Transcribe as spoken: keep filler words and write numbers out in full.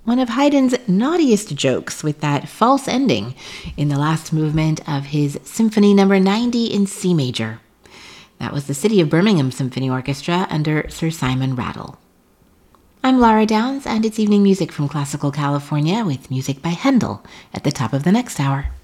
one of Haydn's naughtiest jokes with that false ending in the last movement of his Symphony Number ninety in C major. That was the City of Birmingham Symphony Orchestra under Sir Simon Rattle. I'm Laura Downs, and it's evening music from Classical California with music by Handel at the top of the next hour.